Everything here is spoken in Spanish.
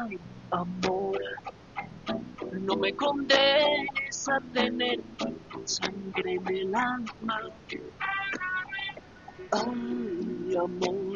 Ay, amor, no me condenes a tener sangre en el alma. Ay, amor,